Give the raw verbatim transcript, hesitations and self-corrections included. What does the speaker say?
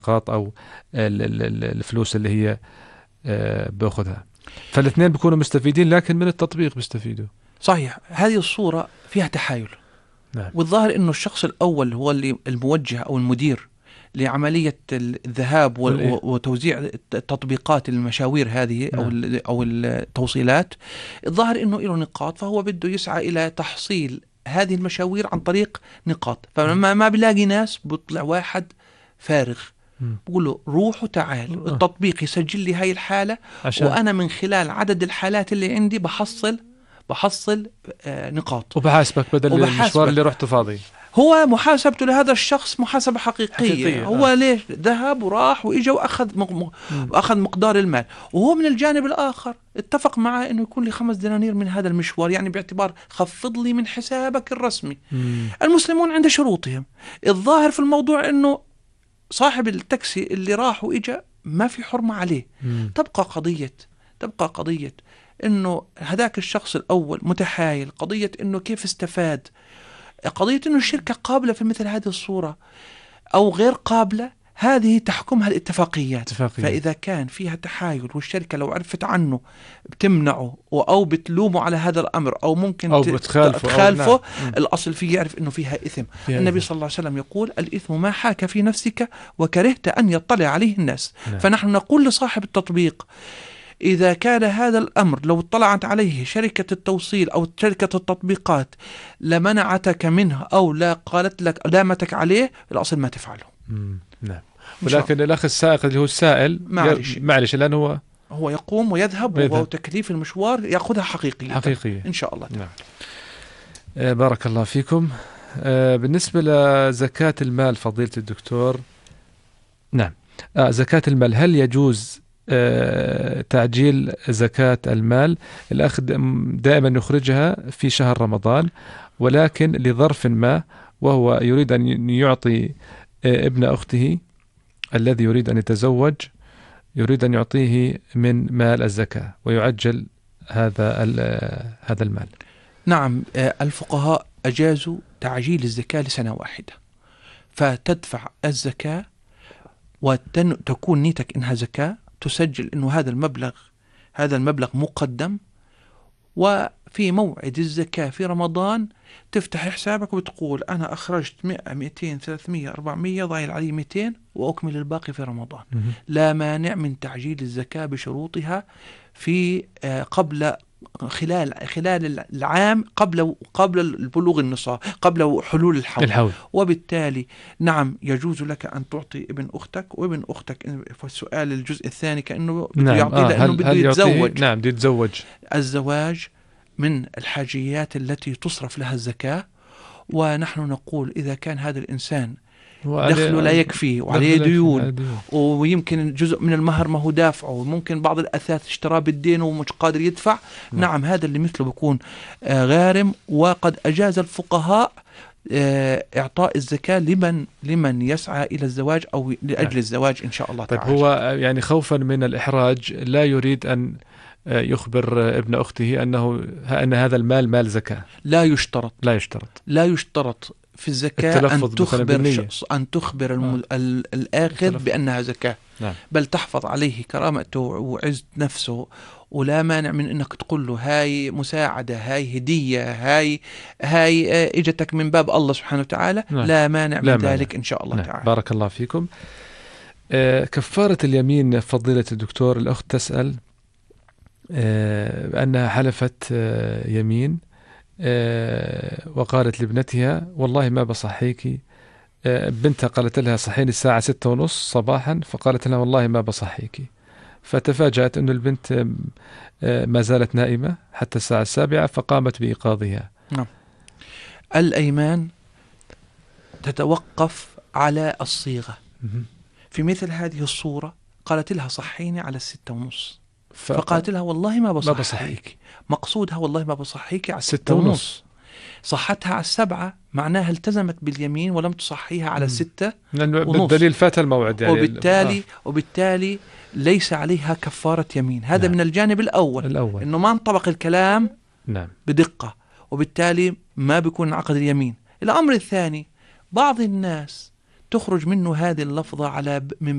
النقاط أو ال- ال- ال- الفلوس اللي هي آه، بأخذها. فالاثنين بيكونوا مستفيدين، لكن من التطبيق بيستفيدوا. صحيح، هذه الصورة فيها تحايل. نعم. والظاهر أنه الشخص الأول هو اللي الموجه أو المدير لعملية الذهاب وال- والإيه؟ وتوزيع تطبيقات المشاوير هذه أو نعم. ال- أو التوصيلات. الظاهر أنه له نقاط، فهو بده يسعى إلى تحصيل هذه المشاوير عن طريق نقاط. فلما ما بلاقي ناس بيطلع واحد فارغ مم. بقول له روح وتعال، آه. التطبيق يسجل لي هاي الحالة، عشان وأنا من خلال عدد الحالات اللي عندي بحصل بحصل آه نقاط وبحاسبك بدل وبحاسبك. المشوار اللي رحته فاضي. هو محاسبته لهذا الشخص محاسبة حقيقية, حقيقية. هو آه. ليش ذهب وراح وإجا وأخذ مق... مم. وأخذ مقدار المال، وهو من الجانب الآخر اتفق معه إنه يكون لي خمس دنانير من هذا المشوار، يعني باعتبار خفض لي من حسابك الرسمي. مم. المسلمون عند شروطهم. الظاهر في الموضوع إنه صاحب التاكسي اللي راح وإجا ما في حرمة عليه. مم. تبقى قضية تبقى قضية إنه هذاك الشخص الأول متحايل، قضية إنه كيف استفاد، قضية إنه الشركة قابلة في مثل هذه الصورة أو غير قابلة، هذه تحكمها الاتفاقيات. اتفاقية. فإذا كان فيها تحايل والشركة لو عرفت عنه بتمنعه أو بتلومه على هذا الأمر أو ممكن أو ت- بتخالفه, تخالفه، أو نعم. الأصل فيه يعرف إنه فيها إثم. فيها النبي إثم. صلى الله عليه وسلم يقول الإثم ما حاك في نفسك وكرهت أن يطلع عليه الناس. نعم. فنحن نقول لصاحب التطبيق إذا كان هذا الأمر لو اطلعت عليه شركة التوصيل أو شركة التطبيقات لمنعتك منه أو لا قالت لك لامتك عليه، الأصل ما تفعله. مم. نعم. إن شاء ولكن الأخ السائق اللي هو السائل معلش. معلش لأنه هو هو يقوم ويذهب, ويذهب. وتكليف المشوار يأخذها حقيقية حقيقية إن شاء الله تعالى. نعم. آه بارك الله فيكم. آه بالنسبة لزكاة المال فضيلة الدكتور، نعم، آه زكاة المال هل يجوز آه تعجيل زكاة المال؟ الأخ دائما يخرجها في شهر رمضان، ولكن لظرف ما وهو يريد أن يعطي آه ابن أخته الذي يريد أن يتزوج، يريد أن يعطيه من مال الزكاة ويعجل هذا هذا المال. نعم، الفقهاء أجازوا تعجيل الزكاة لسنة واحدة، فتدفع الزكاة وتكون نيتك إنها زكاة، تسجل إنه هذا المبلغ هذا المبلغ مقدم، وفي موعد الزكاة في رمضان تفتح حسابك وتقول أنا أخرجت مئة مئتين ثلاثمية أربعمية ضايل علي مئتين وأكمل الباقي في رمضان. م- لا مانع من تعجيل الزكاة بشروطها في قبل خلال خلال العام قبل قبل البلوغ النصاب، قبل حلول الحول. الحول. وبالتالي نعم يجوز لك أن تعطي ابن أختك، وابن أختك في السؤال الجزء الثاني كأنه نعم. يعطي آه. لأنه هل بده هل يتزوج. نعم بده يتزوج. الزواج من الحاجيات التي تصرف لها الزكاة، ونحن نقول إذا كان هذا الإنسان دخله لا يكفي وعليه ديون ويمكن جزء من المهر ما هو دافعه وممكن بعض الأثاث اشتراه بالدين ومش قادر يدفع، نعم, نعم هذا اللي مثله بيكون آه غارم. وقد أجاز الفقهاء آه إعطاء الزكاة لمن لمن يسعى إلى الزواج أو لأجل نعم. الزواج إن شاء الله طيب تعالى. هو يعني خوفا من الإحراج لا يريد أن يخبر ابن أخته أنه أن هذا المال مال زكاة. لا يشترط لا يشترط لا يشترط في الزكاة أن تخبر شخص أن تخبر الم... آه. الآخذ بأنها زكاة، نعم. بل تحفظ عليه كرامته وعزة نفسه، ولا مانع من أنك تقول له هاي مساعدة، هاي هدية، هاي هاي إجتك من باب الله سبحانه وتعالى، نعم. لا مانع من لا ذلك مانع. إن شاء الله نعم. تعالى. بارك الله فيكم. آه كفارة اليمين فضيلة الدكتور، الأخت تسأل آه أنها حلفت آه يمين آه وقالت لابنتها والله ما بصحيكي. آه بنتها قالت لها صحيني الساعة ستة ونص صباحا، فقالت لها والله ما بصحيكي. فتفاجأت أن البنت آه ما زالت نائمة حتى الساعة السابعة، فقامت بإيقاظها. نعم. الأيمان تتوقف على الصيغة. في مثل هذه الصورة قالت لها صحيني على الستة ونص، ف... فقالت لها والله ما بصحيك. بصحيك مقصودها والله ما بصحيك على الستة ونص. صحتها على السبعة معناها التزمت باليمين ولم تصحيها على الستة ونص، بالدليل فات الموعد يعني. وبالتالي آه. وبالتالي ليس عليها كفارة يمين. هذا نعم. من الجانب الأول, الأول. إنه ما انطبق الكلام نعم. بدقة، وبالتالي ما بيكون عقد اليمين. الأمر الثاني، بعض الناس تخرج منه هذه اللفظة على من